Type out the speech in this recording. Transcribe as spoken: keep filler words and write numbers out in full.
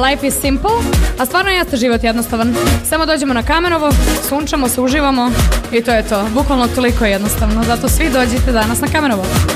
Life is simple, a stvarno jeste život jednostavan. Samo dođemo na Kamenovo, sunčamo se, uživamo i to je to. Bukvalno toliko jednostavno, zato svi dođite danas na Kamenovo.